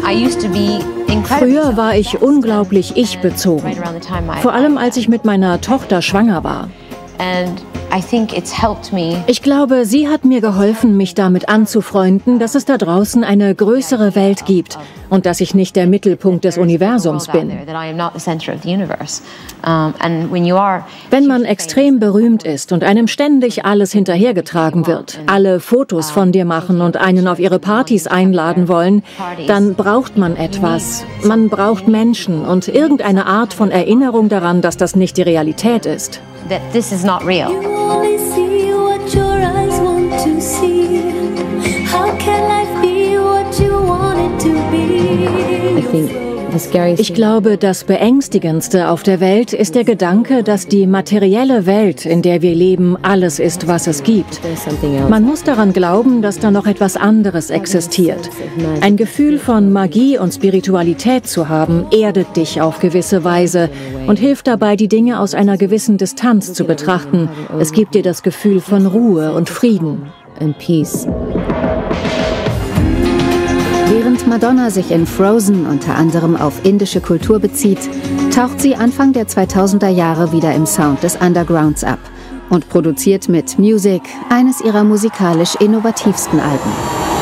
Früher war ich unglaublich ich-bezogen, vor allem als ich mit meiner Tochter schwanger war. Ich glaube, sie hat mir geholfen, mich damit anzufreunden, dass es da draußen eine größere Welt gibt und dass ich nicht der Mittelpunkt des Universums bin. Wenn man extrem berühmt ist und einem ständig alles hinterhergetragen wird, alle Fotos von dir machen und einen auf ihre Partys einladen wollen, dann braucht man etwas. Man braucht Menschen und irgendeine Art von Erinnerung daran, dass das nicht die Realität ist. That this is not real. You only see what your eyes want to see. How can life be what you want it to be? Ich glaube, das Beängstigendste auf der Welt ist der Gedanke, dass die materielle Welt, in der wir leben, alles ist, was es gibt. Man muss daran glauben, dass da noch etwas anderes existiert. Ein Gefühl von Magie und Spiritualität zu haben, erdet dich auf gewisse Weise und hilft dabei, die Dinge aus einer gewissen Distanz zu betrachten. Es gibt dir das Gefühl von Ruhe und Frieden. Während Madonna sich in Frozen unter anderem auf indische Kultur bezieht, taucht sie Anfang der 2000er Jahre wieder im Sound des Undergrounds ab und produziert mit Music eines ihrer musikalisch innovativsten Alben.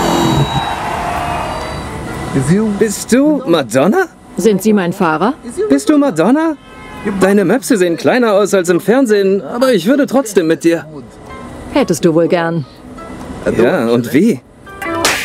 Bist du Madonna? Sind Sie mein Fahrer? Bist du Madonna? Deine Möpse sehen kleiner aus als im Fernsehen, aber ich würde trotzdem mit dir. Hättest du wohl gern. Ja, und wie?